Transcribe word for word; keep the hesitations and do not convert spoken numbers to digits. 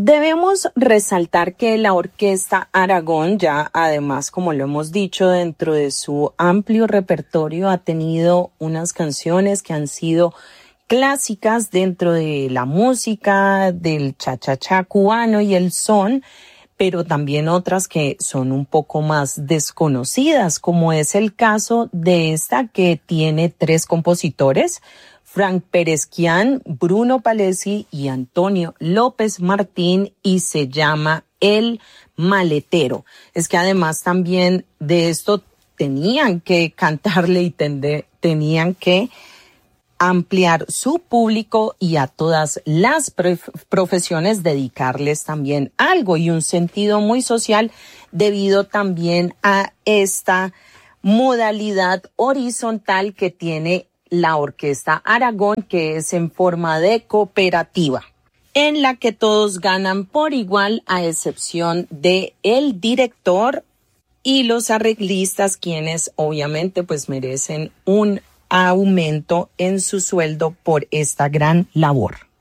Debemos resaltar que la Orquesta Aragón, ya además, como lo hemos dicho, dentro de su amplio repertorio ha tenido unas canciones que han sido clásicas dentro de la música, del cha-cha-cha cubano y el son, pero también otras que son un poco más desconocidas, como es el caso de esta que tiene tres compositores, Frank Peresquian, Bruno Palesi y Antonio López Martín, y se llama El Maletero. Es que además también de esto tenían que cantarle y tende, tenían que ampliar su público y a todas las profesiones dedicarles también algo y un sentido muy social debido también a esta modalidad horizontal que tiene la Orquesta Aragón, que es en forma de cooperativa, en la que todos ganan por igual a excepción de el director y los arreglistas, quienes obviamente pues merecen un aumento en su sueldo por esta gran labor.